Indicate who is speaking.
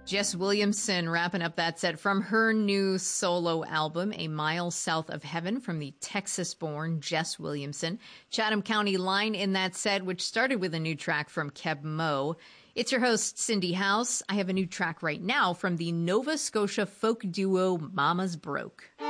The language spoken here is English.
Speaker 1: Jess Williamson wrapping up that set from her new solo album, A Mile South of Heaven, from the Texas-born Jess Williamson. Chatham County Line in that set, which started with a new track from Keb Mo. It's your host, Cindy House. I have a new track right now from the Nova Scotia folk duo Mama's Broke.